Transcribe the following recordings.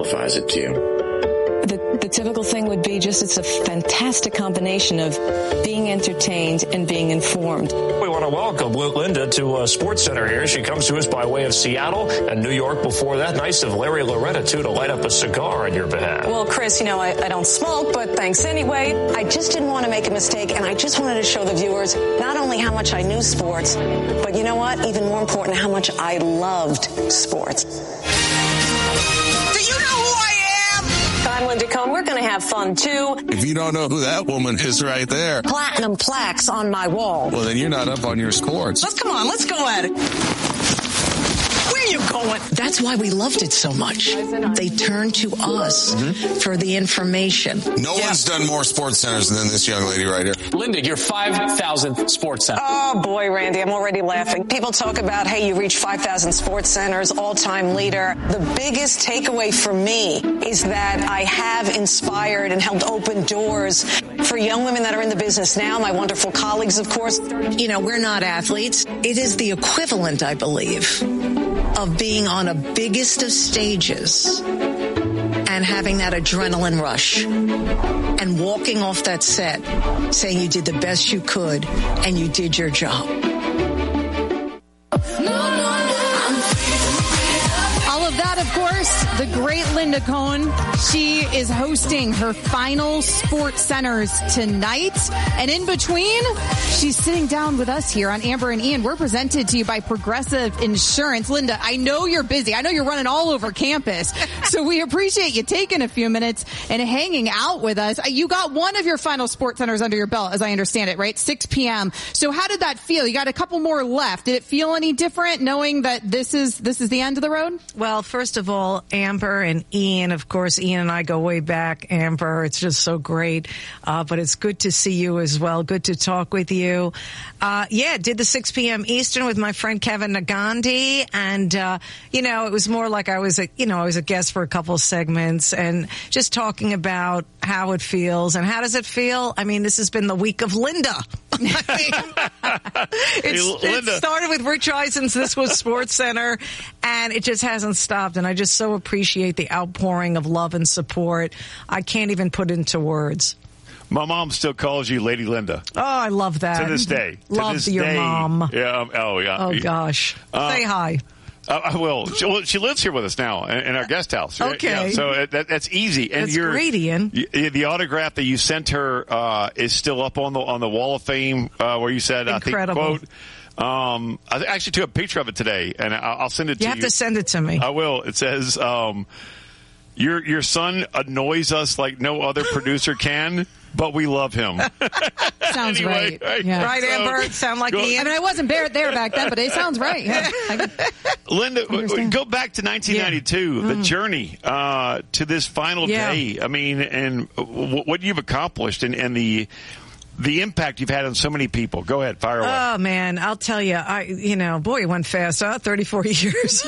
simplifies it to you? The typical thing would be just it's a fantastic combination of being entertained and being informed. We want to welcome Linda to SportsCenter here. She comes to us by way of Seattle and New York before that. Nice of Larry Loretta, too, to light up a cigar on your behalf. Well, Chris, you know, I don't smoke, but thanks anyway. I just didn't want to make a mistake, and I just wanted to show the viewers not only how much I knew sports, but you know what? Even more important, how much I loved sports. I'm Linda Cohn. We're going to have fun, too. If you don't know who that woman is right there. Platinum plaques on my wall. Well, then you're not up on your sports. Let's go at it. Where are you going? That's why we loved it so much. They turned to us for the information. No one's done more sports centers than this young lady right here. Linda, your 5,000th sports center. Oh, boy, Randy, I'm already laughing. People talk about, hey, you reach 5,000 sports centers, all-time leader. The biggest takeaway for me is that I have inspired and helped open doors for young women that are in the business now, my wonderful colleagues, of course. You know, we're not athletes. It is the equivalent, I believe, of being on a biggest of stages and having that adrenaline rush and walking off that set saying you did the best you could and you did your job. All of that, of course, the great Linda Cohn. She is hosting her final Sports Centers tonight. And in between, she's sitting down with us here on Amber and Ian. We're presented to you by Progressive Insurance. Linda, I know you're busy. I know you're running all over campus. So we appreciate you taking a few minutes and hanging out with us. You got one of your final Sports Centers under your belt, as I understand it, right? 6 p.m. So how did that feel? You got a couple more left. Did it feel any different knowing that this is the end of the road? Well, first of all, Amber and Ian, of course, Ian and I go way back. Amber, it's just so great. But it's good to see you as well. Good to talk with you. Did the 6 p.m. Eastern with my friend Kevin Nagandi. And, it was more like I was a guest for a couple of segments and just talking about how it feels. And how does it feel? I mean, this has been the week of Linda. It started with Rich Eisen's This Was Sports Center, and it just hasn't stopped. And I just so appreciate the outpouring of love and support. I can't even put into words. My mom still calls you Lady Linda. Oh, I love that. To this day. Love your mom. Yeah. Oh, yeah. Oh, gosh. Say hi. I will. She lives here with us now in our guest house. Okay. Yeah, so that's easy. And that's great, Ian. The autograph that you sent her is still up on the Wall of Fame where you said, incredible. I think, quote, I actually took a picture of it today, and I'll send it to you. You have to send it to me. I will. It says, your son annoys us like no other producer can, but we love him. Sounds anyway, right. Yeah. Right, Amber? Sound like Ian? I mean, I wasn't there back then, but it sounds right. Yeah. Linda, go back to 1992, the journey to this final day. I mean, and what you've accomplished and the impact you've had on so many people. Go ahead, fire away. Oh, man, I'll tell you, boy, it went fast, huh? 34 years.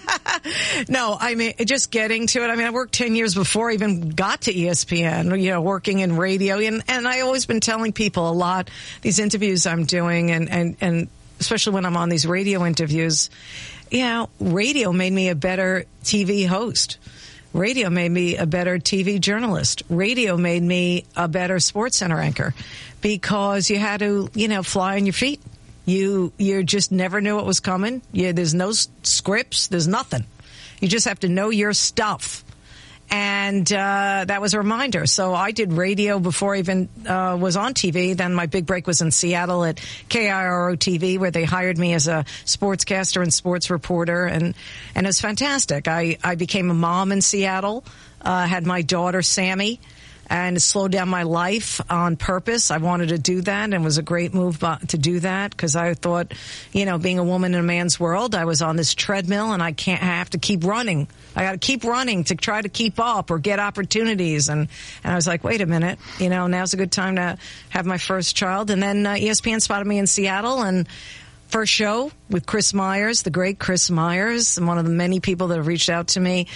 No, I mean, just getting to it. I mean, I worked 10 years before I even got to ESPN, working in radio. And I always been telling people a lot, these interviews I'm doing, and especially when I'm on these radio interviews, radio made me a better TV host. Radio made me a better TV journalist. Radio made me a better Sports Center anchor because you had to, fly on your feet. You just never knew what was coming. There's no scripts. There's nothing. You just have to know your stuff. And that was a reminder. So I did radio before I even was on TV. Then my big break was in Seattle at KIRO TV, where they hired me as a sportscaster and sports reporter, and it was fantastic. I became a mom in Seattle, had my daughter Sammy, and it slowed down my life on purpose. I wanted to do that, and it was a great move to do that because I thought, being a woman in a man's world, I was on this treadmill and I have to keep running. I got to keep running to try to keep up or get opportunities. And I was like, wait a minute, now's a good time to have my first child. And then ESPN spotted me in Seattle, and first show with Chris Myers, the great Chris Myers, and one of the many people that have reached out to me.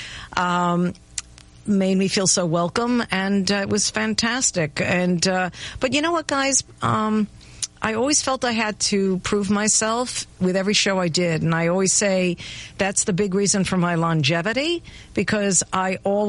Made me feel so welcome, and it was fantastic. And but you know what, guys? I always felt I had to prove myself with every show I did, and I always say that's the big reason for my longevity, because I always